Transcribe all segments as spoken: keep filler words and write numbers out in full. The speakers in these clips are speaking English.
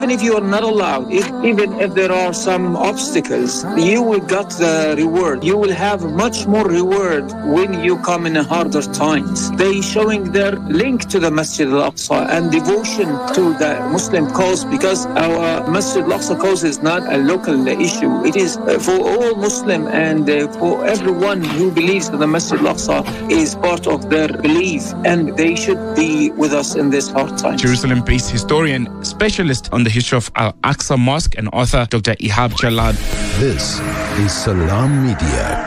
Even if you are not allowed, if, even if there are some obstacles, you will get the reward. You will have much more reward when you come in harder times. They showing their link to the Masjid al-Aqsa and devotion to the Muslim cause, because our Masjid al-Aqsa cause is not a local issue. It is for all Muslim and for everyone who believes that the Masjid al-Aqsa is part of their belief, and they should be with us in this hard time. Jerusalem-based historian, specialist on the history of Al-Aqsa Mosque, and author Doctor Ihab Jalad. This is Salam Media.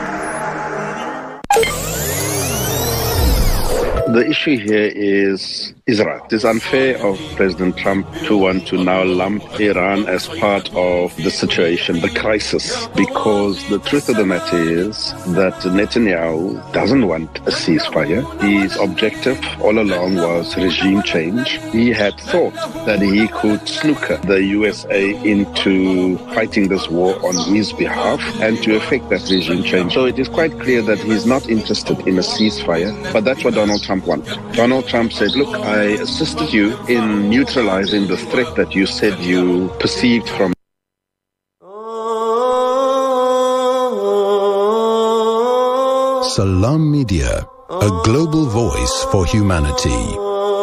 The issue here is Israel. It is unfair of President Trump to want to now lump Iran as part of the situation, the crisis, because the truth of the matter is that Netanyahu doesn't want a ceasefire. His objective all along was regime change. He had thought that he could snooker the U S A into fighting this war on his behalf and to effect that regime change. So it is quite clear that he's not interested in a ceasefire, but that's what Donald Trump wanted. Donald Trump said, look, I assisted you in neutralizing the threat that you said you perceived from Salam Media, a global voice for humanity.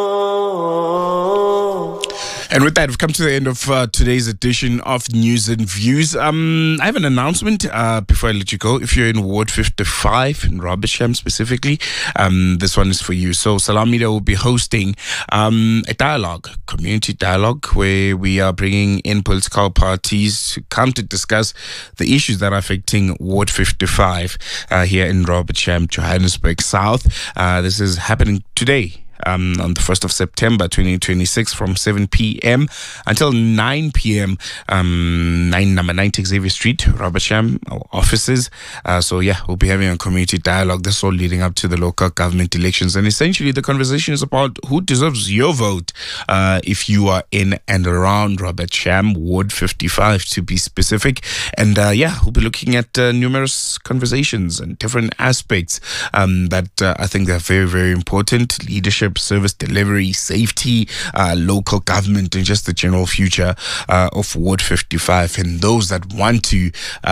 And with that, we've come to the end of uh, today's edition of News and Views. Um, I have an announcement uh, before I let you go. If you're in Ward fifty-five, in Robertsham specifically, um, this one is for you. So Salam Media will be hosting um, a dialogue, community dialogue, where we are bringing in political parties to come to discuss the issues that are affecting Ward fifty-five uh, here in Robertsham, Johannesburg South. Uh, this is happening today. Um, on the first of September twenty twenty-six from seven p.m. until nine p.m. Um, nine number ninety Xavier Street, Robertsham, our offices. Uh, so yeah, we'll be having a community dialogue. This is all leading up to the local government elections, and essentially the conversation is about who deserves your vote uh, if you are in and around Robertsham, Ward fifty-five to be specific. And uh, yeah, we'll be looking at uh, numerous conversations and different aspects um, that uh, I think are very, very important. Leadership, service delivery, safety, uh, local government, and just the general future uh, of Ward fifty-five, and those that want to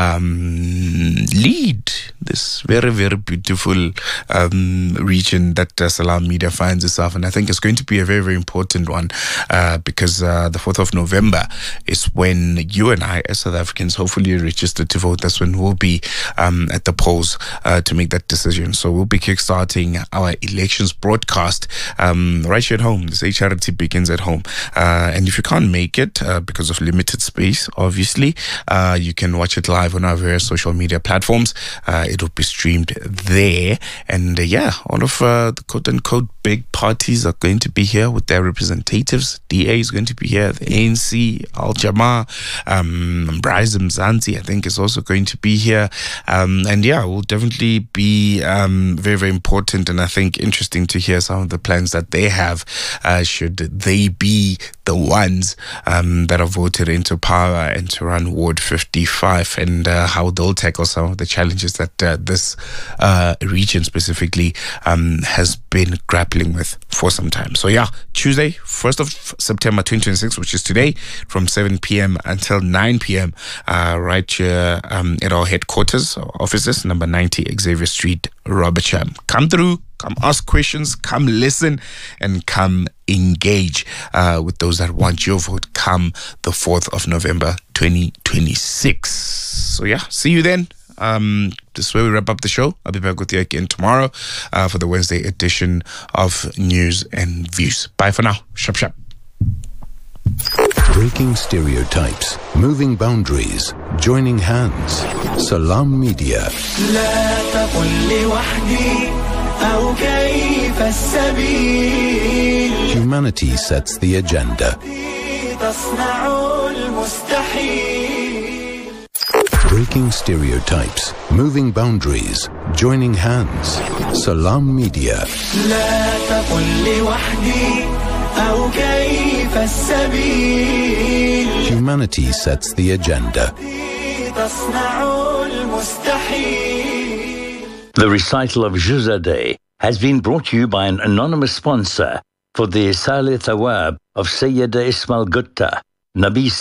um, lead this very, very beautiful um, region that uh, Salam Media finds itself. And I think it's going to be a very, very important one uh, because uh, the fourth of November is when you and I, as South Africans, hopefully registered to vote. That's when we'll be um, at the polls uh, to make that decision. So we'll be kickstarting our elections broadcast Um, right here at home. This H R T begins at home. Uh, and if you can't make it uh, because of limited space, obviously, uh, you can watch it live on our various social media platforms. Uh, it will be streamed there. And uh, yeah, all of uh, the quote-unquote big parties are going to be here with their representatives. D A is going to be here. The A N C, Al-Jamaa, um, Bryce Mzansi, I think, is also going to be here. Um, and yeah, it will definitely be um, very, very important, and I think interesting to hear some of the plans that they have uh, should they be the ones um, that are voted into power and to run Ward fifty-five, and uh, how they'll tackle some of the challenges that uh, this uh, region specifically um, has been grappling with for some time. So yeah, Tuesday, first of September twenty twenty-six, which is today, from seven p.m. until nine p.m. Uh, right here um, at our headquarters, our offices, number ninety Xavier Street, Robertsham. Come through, come ask questions, come listen, and come engage uh, with those that want your vote come the fourth of November twenty twenty-six. So yeah, see you then. Um, this is where we wrap up the show. I'll be back with you again tomorrow uh, for the Wednesday edition of News and Views. Bye for now. Shop, shop. Breaking stereotypes, moving boundaries, joining hands. Salam Media. Humanity sets the agenda. Breaking stereotypes, moving boundaries, joining hands. Salam Media. Humanity sets the agenda. The recital of Juzadeh has been brought to you by an anonymous sponsor for the Saleh Thawab of Sayyida Ismail Gutta. Nabi